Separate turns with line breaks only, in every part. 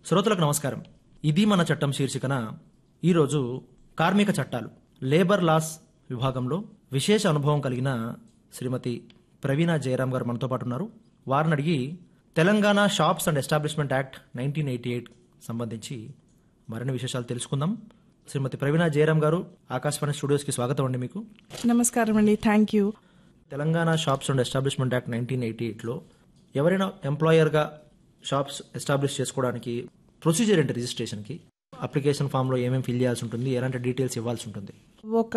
శ్రోతలకు నమస్కారం. ఇది మన చట్టం శీర్షికన ఈరోజు కార్మిక చట్టాలు లేబర్ లాస్ విభాగంలో విశేష అనుభవం కలిగిన శ్రీమతి ప్రవీణ జయరాం గారు మనతో పాటు ఉన్నారు. వారిని అడిగి Telangana shops and establishment act 1988 సంబంధించి మరిన్ని విశేషాలు తెలుసుకుందాం. శ్రీమతి ప్రవీణ జయరాం గారు, ఆకాశవాణి స్టూడియోస్కి స్వాగతం అండి. మీకు
నమస్కారం అండి. Thank you.
Telangana shops and establishment act 1988లో ఎవరైనా ఎంప్లాయర్గా షాప్స్ ఎస్టాబ్లిష్ చేసుకోవడానికి ప్రొసీజర్ ఏంటి? రిజిస్ట్రేషన్కి అప్లికేషన్ ఫామ్లో ఏమేమి ఫిల్ చేయాల్సి ఉంటుంది, ఎలాంటి డీటెయిల్స్ ఇవ్వాల్సి ఉంటుంది?
ఒక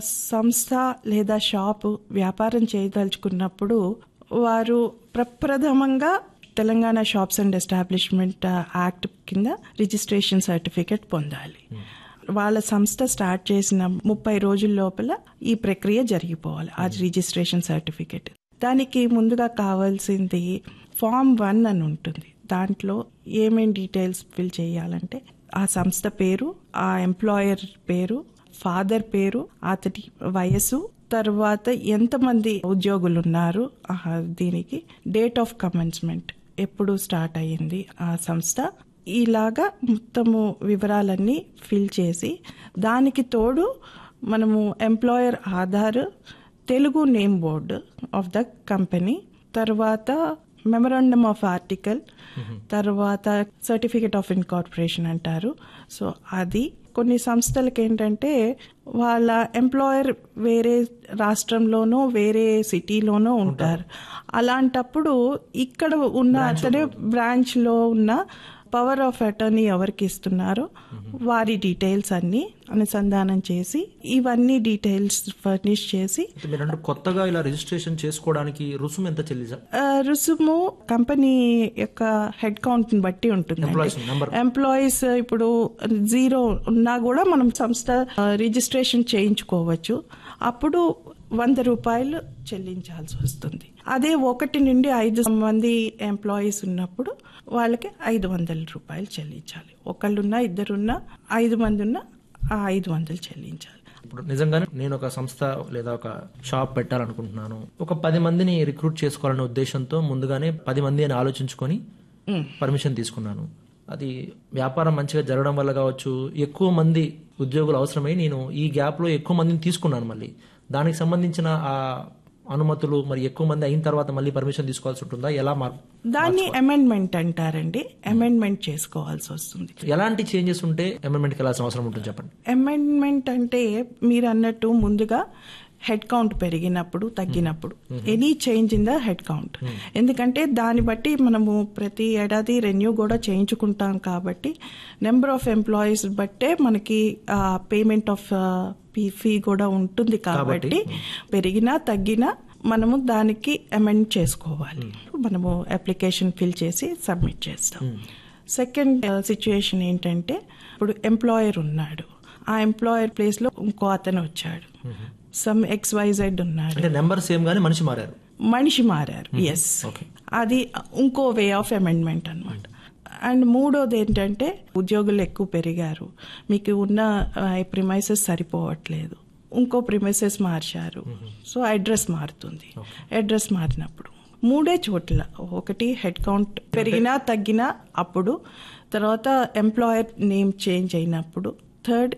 సంస్థ లేదా షాపు వ్యాపారం చేయదలుచుకున్నప్పుడు వారు ప్రప్రథమంగా Telangana shops and establishment act కింద రిజిస్ట్రేషన్ సర్టిఫికేట్ పొందాలి. వాళ్ళ సంస్థ స్టార్ట్ చేసిన 30 రోజుల లోపల ఈ ప్రక్రియ జరిగిపోవాలి. ఆ రిజిస్ట్రేషన్ సర్టిఫికేట్ దానికి ముందుగా కావాల్సింది ఫామ్ 1 అని ఉంటుంది. దాంట్లో ఏమేం డీటెయిల్స్ ఫిల్ చేయాలంటే ఆ సంస్థ పేరు, ఆ ఎంప్లాయర్ పేరు, ఫాదర్ పేరు, అతడి వయసు, తర్వాత ఎంతమంది ఉద్యోగులు ఉన్నారు, దీనికి డేట్ ఆఫ్ కమెన్స్మెంట్, ఎప్పుడు స్టార్ట్ అయ్యింది ఆ సంస్థ, ఇలాగా మొత్తము వివరాలన్నీ ఫిల్ చేసి దానికి తోడు మనము employer Aadhaar, Telugu name board of the company, తర్వాత మెమరాండమ్ ఆఫ్ ఆర్టికల్, తర్వాత సర్టిఫికేట్ ఆఫ్ ఇన్కార్పొరేషన్ అంటారు. సో అది కొన్ని సంస్థలకు ఏంటంటే వాళ్ళ ఎంప్లాయర్ వేరే రాష్ట్రంలోనో వేరే సిటీలోనో ఉంటారు. అలాంటప్పుడు ఇక్కడ ఉన్న అతనే బ్రాంచ్లో ఉన్న పవర్ ఆఫ్ అటర్నీ ఎవరికి ఇస్తున్నారో వారి డీటెయిల్స్ అన్ని అనుసంధానం చేసి ఇవన్నీ డీటెయిల్స్ ఫర్నిష్ చేసి.
కొత్తగా ఇలా రిజిస్ట్రేషన్ చేసుకోవడానికి రుసుము ఎంత చెల్లించాలి?
రుసుము కంపెనీ యొక్క హెడ్ కౌంట్ ని బట్టి ఉంటుంది. ఎంప్లాయీస్ ఇప్పుడు 0 ఉన్నా కూడా మనం సంస్థ రిజిస్ట్రేషన్ చేయించుకోవచ్చు. అప్పుడు 100 రూపాయలు చెల్లించాల్సి వస్తుంది. అదే 1 నుండి 5 మంది ఎంప్లాయీస్ ఉన్నప్పుడు వాళ్ళకి 500 రూపాయలు చెల్లించాలి. ఒకళ్ళున్నా, ఇద్దరున్నా, 5 మంది ఉన్నా 500 చెల్లించాలి.
ఇప్పుడు నిజంగానే నేను ఒక సంస్థ లేదా ఒక షాప్ పెట్టాలనుకుంటున్నాను, ఒక 10 మందిని రిక్రూట్ చేసుకోవాలనే ఉద్దేశంతో ముందుగానే 10 మంది అని ఆలోచించుకొని పర్మిషన్ తీసుకున్నాను. అది వ్యాపారం మంచిగా జరగడం వల్ల కావచ్చు, ఎక్కువ మంది ఉద్యోగులు అవసరమై నేను ఈ గ్యాప్లో ఎక్కువ మందిని తీసుకున్నాను. మళ్ళీ దానికి సంబంధించిన ఆ అనుమతులు మరి ఎక్కువ మంది అయిన తర్వాత మళ్ళీ పర్మిషన్ తీసుకోవాల్సి ఉంటుందా? ఎలా
దాన్ని అమెండ్మెంట్ అంటారండి. అమెండ్మెంట్ చేసుకోవాల్సి వస్తుంది.
ఎలాంటి చేంజెస్ ఉంటే అమెండ్మెంట్కి వెళ్ళాల్సిన అవసరం ఉంటుంది చెప్పండి.
అమెండ్మెంట్ అంటే మీరు అన్నట్టు ముందుగా హెడ్ కౌంట్ పెరిగినప్పుడు, తగ్గినప్పుడు, any change in the head count. ఎందుకంటే దాన్ని బట్టి మనము ప్రతి ఏడాది రెన్యూ కూడా చేయించుకుంటాం కాబట్టి నెంబర్ ఆఫ్ ఎంప్లాయీస్ బట్టే మనకి పేమెంట్ ఆఫ్ ఫీ కూడా ఉంటుంది. కాబట్టి పెరిగినా తగ్గినా మనము దానికి అమెండ్ చేసుకోవాలి. మనము అప్లికేషన్ ఫిల్ చేసి సబ్మిట్ చేస్తాం. సెకండ్ సిచ్యుయేషన్ ఏంటంటే ఇప్పుడు ఎంప్లాయర్ ఉన్నాడు, ఆ ఎంప్లాయర్ ప్లేస్ లో ఇంకో అతను వచ్చాడు, సమ్ XYZ ఉన్నాడు.
నెంబర్ సేమ్ గానీ మనిషి మారారు.
ఎస్, అది ఇంకో వే ఆఫ్ అమెండ్మెంట్ అన్నమాట. అండ్ మూడోది ఏంటంటే ఉద్యోగులు ఎక్కువ పెరిగారు, మీకు ఉన్న ప్రిమైసెస్ సరిపోవట్లేదు, ఇంకో ప్రిమైసెస్ మార్చారు, సో అడ్రస్ మారుతుంది. అడ్రస్ మారినప్పుడు 3 చోట్ల, ఒకటి హెడ్ కౌంట్ పెరిగినా తగ్గినా అప్పుడు, తర్వాత ఎంప్లాయర్ నేమ్ చేంజ్ అయినప్పుడు, థర్డ్